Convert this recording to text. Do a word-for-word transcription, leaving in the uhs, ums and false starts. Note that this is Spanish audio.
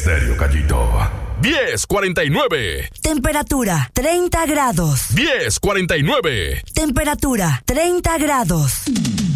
Estéreo Gallito. diez cuarenta y nueve. Temperatura treinta grados. diez cuarenta y nueve. Temperatura treinta grados.